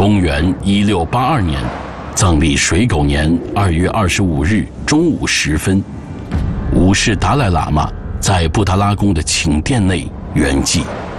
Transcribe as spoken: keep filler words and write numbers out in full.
公元一六八二年，藏历水狗年二月二十五日中午时分，五世达赖喇嘛在布达拉宫的寝殿内圆寂。